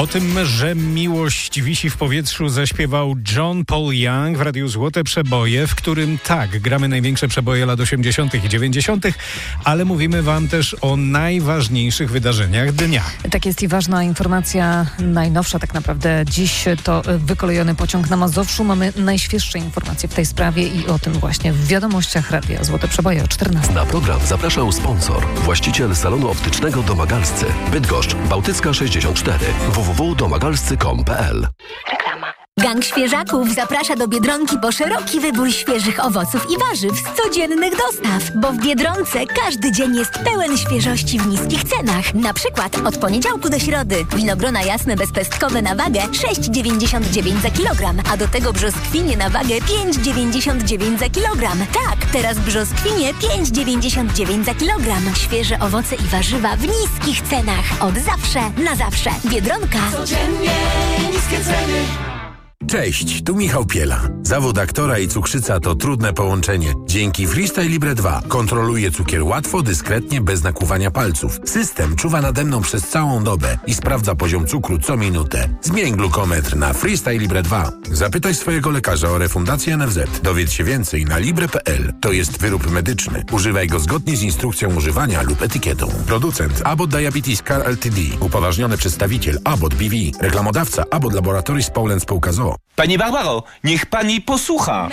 O tym, że miłość wisi w powietrzu, zaśpiewał John Paul Young w Radiu Złote Przeboje, w którym gramy największe przeboje lat 80. i 90., ale mówimy wam też o najważniejszych wydarzeniach dnia. Tak jest i ważna informacja, najnowsza tak naprawdę. Dziś to wykolejony pociąg na Mazowszu. Mamy najświeższe informacje w tej sprawie i o tym właśnie w wiadomościach Radia Złote Przeboje o 14. Na program zapraszał sponsor, właściciel salonu optycznego Domagalscy, Bydgoszcz, Bałtycka 64, www.domagalscy.com.pl. Reklama. Gang Świeżaków zaprasza do Biedronki po szeroki wybór świeżych owoców i warzyw z codziennych dostaw, bo w Biedronce każdy dzień jest pełen świeżości w niskich cenach. Na przykład od poniedziałku do środy winogrona jasne bezpestkowe na wagę 6,99 za kilogram, a do tego brzoskwinie na wagę 5,99 za kilogram. Tak, teraz brzoskwinie 5,99 za kilogram. Świeże owoce i warzywa w niskich cenach. Od zawsze, na zawsze. Biedronka. Codziennie niskie ceny. Cześć, tu Michał Piela. Zawód aktora i cukrzyca to trudne połączenie. Dzięki Freestyle Libre 2 kontroluję cukier łatwo, dyskretnie, bez nakłuwania palców. System czuwa nade mną przez całą dobę i sprawdza poziom cukru co minutę. Zmień glukometr na Freestyle Libre 2. Zapytaj swojego lekarza o refundację NFZ. Dowiedz się więcej na libre.pl. To jest wyrób medyczny. Używaj go zgodnie z instrukcją używania lub etykietą. Producent Abbott Diabetes Care Ltd. Upoważniony przedstawiciel Abbott BV. Reklamodawca Abbott Laboratories Poland Spółka z o.o. Pani Barbaro, niech pani posłucha.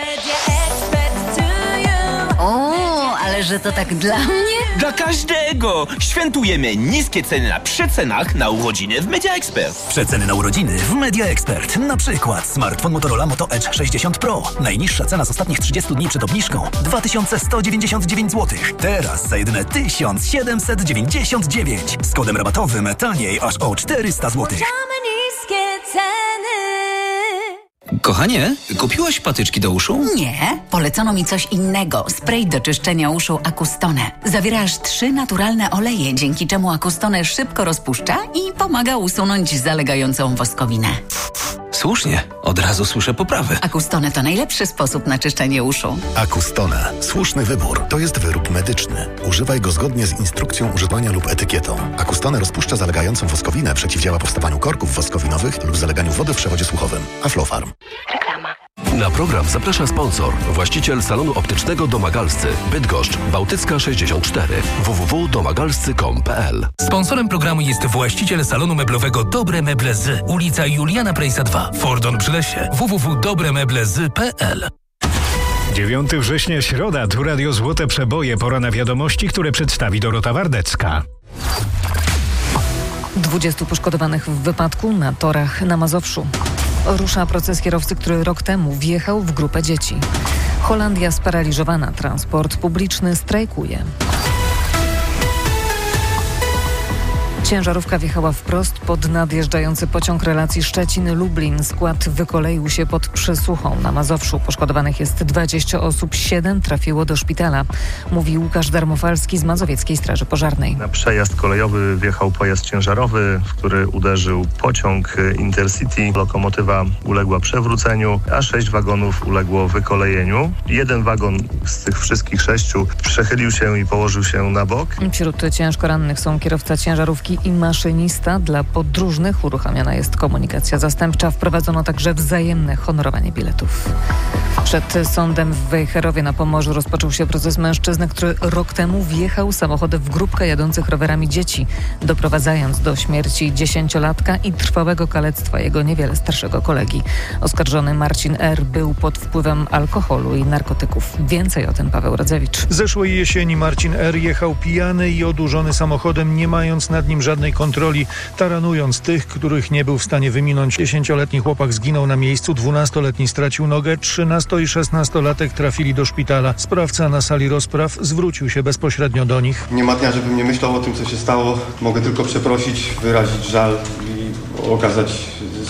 O, ale że to tak dla mnie? Dla każdego! Świętujemy niskie ceny na przecenach na urodziny w Media Expert. Przeceny na urodziny w Media Expert. Na przykład smartfon Motorola Moto Edge 60 Pro. Najniższa cena z ostatnich 30 dni przed obniżką 2199 zł. Teraz za jedyne 1799. Z kodem rabatowym taniej aż o 400 zł. Niskie ceny. Kochanie, kupiłaś patyczki do uszu? Nie, polecono mi coś innego. Spray do czyszczenia uszu Acustone. Zawiera aż 3 naturalne oleje, dzięki czemu Acustone szybko rozpuszcza i pomaga usunąć zalegającą woskowinę. Słusznie, od razu słyszę poprawę. Acustone to najlepszy sposób na czyszczenie uszu. Acustone. Słuszny wybór. To jest wyrób medyczny. Używaj go zgodnie z instrukcją używania lub etykietą. Acustone rozpuszcza zalegającą woskowinę, przeciwdziała powstawaniu korków woskowinowych lub zaleganiu wody w przewodzie słuchowym. Aflofarm. Reklama. Na program zaprasza sponsor, właściciel salonu optycznego Domagalscy, Bydgoszcz, Bałtycka 64, www.domagalscy.com.pl. Sponsorem programu jest właściciel salonu meblowego Dobre Meble Z, ulica Juliana Prejsa 2, Fordon przy Lesie, www.dobremeblez.pl. 9 września, środa, tu Radio Złote Przeboje, pora na wiadomości, które przedstawi Dorota Wardecka. 20 poszkodowanych w wypadku na torach na Mazowszu. Rusza proces kierowcy, który rok temu wjechał w grupę dzieci. Holandia sparaliżowana, transport publiczny strajkuje. Ciężarówka wjechała wprost pod nadjeżdżający pociąg relacji Szczecin-Lublin. Skład wykoleił się pod Przysłuchą na Mazowszu. Poszkodowanych jest 20 osób, 7 trafiło do szpitala. Mówi Łukasz Darmofalski z Mazowieckiej Straży Pożarnej. Na przejazd kolejowy wjechał pojazd ciężarowy, w który uderzył pociąg Intercity. Lokomotywa uległa przewróceniu, a 6 wagonów uległo wykolejeniu. Jeden wagon z tych wszystkich 6 przechylił się i położył się na bok. Wśród ciężko rannych są kierowca ciężarówki i maszynista. Dla podróżnych uruchamiana jest komunikacja zastępcza. Wprowadzono także wzajemne honorowanie biletów. Przed sądem w Wejherowie na Pomorzu rozpoczął się proces mężczyzny, który rok temu wjechał samochodem w grupkę jadących rowerami dzieci, doprowadzając do śmierci 10-latka i trwałego kalectwa jego niewiele starszego kolegi. Oskarżony Marcin R. był pod wpływem alkoholu i narkotyków. Więcej o tym Paweł Rodzewicz. Zeszłej jesieni Marcin R. jechał pijany i odurzony samochodem, nie mając nad nim żadnej kontroli, taranując tych, których nie był w stanie wyminąć. 10-letni chłopak zginął na miejscu, 12-letni stracił nogę, 13 i 16-latek trafili do szpitala. Sprawca na sali rozpraw zwrócił się bezpośrednio do nich. Nie ma dnia, żebym nie myślał o tym, co się stało. Mogę tylko przeprosić, wyrazić żal i okazać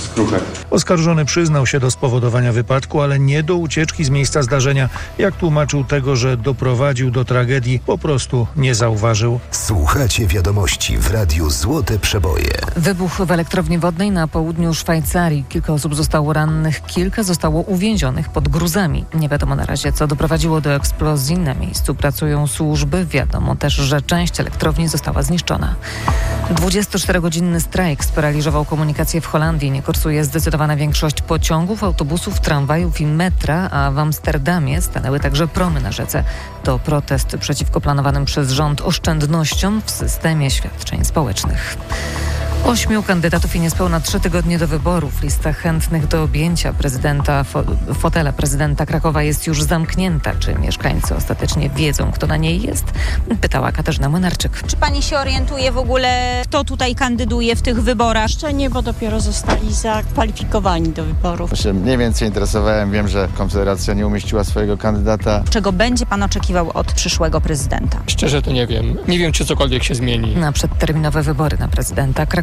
skruchę. Oskarżony przyznał się do spowodowania wypadku, ale nie do ucieczki z miejsca zdarzenia. Jak tłumaczył, tego, że doprowadził do tragedii, po prostu nie zauważył. Słuchacie wiadomości w Radiu Złote Przeboje. Wybuch w elektrowni wodnej na południu Szwajcarii. Kilka osób zostało rannych, kilka zostało uwięzionych pod gruzami. Nie wiadomo na razie, co doprowadziło do eksplozji. Na miejscu pracują służby. Wiadomo też, że część elektrowni została zniszczona. 24-godzinny strajk sparaliżował komunikację w Holandii. Nie kursuje zdecydowana większość pociągów, autobusów, tramwajów i metra, a w Amsterdamie stanęły także promy na rzece. To protest przeciwko planowanym przez rząd oszczędnościom w systemie świadczeń społecznych. 8 kandydatów i niespełna 3 tygodnie do wyborów. Lista chętnych do objęcia fotela prezydenta Krakowa jest już zamknięta. Czy mieszkańcy ostatecznie wiedzą, kto na niej jest? Pytała Katarzyna Młynarczyk. Czy pani się orientuje w ogóle, kto tutaj kandyduje w tych wyborach? Jeszcze nie, bo dopiero zostali zakwalifikowani do wyborów. Ja się mniej więcej interesowałem. Wiem, że Konfederacja nie umieściła swojego kandydata. Czego będzie pan oczekiwał od przyszłego prezydenta? Szczerze to nie wiem. Nie wiem, czy cokolwiek się zmieni. Na przedterminowe wybory na prezydenta Krakowa